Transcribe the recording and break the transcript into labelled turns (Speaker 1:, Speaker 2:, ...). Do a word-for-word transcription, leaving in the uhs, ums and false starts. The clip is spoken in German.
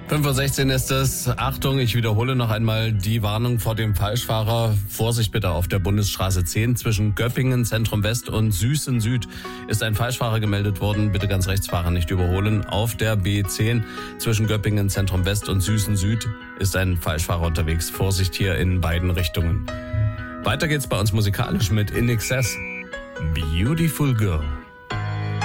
Speaker 1: fünf Uhr sechzehn ist es. Achtung, ich wiederhole noch einmal die Warnung vor dem Falschfahrer. Vorsicht bitte, auf der Bundesstraße zehn zwischen Göppingen, Zentrum West und Süßen Süd ist ein Falschfahrer gemeldet worden. Bitte ganz rechts fahren, nicht überholen. Auf der B zehn zwischen Göppingen, Zentrum West und Süßen Süd ist ein Falschfahrer unterwegs. Vorsicht hier in beiden Richtungen. Weiter geht's bei uns musikalisch mit In Excess. Beautiful Girl.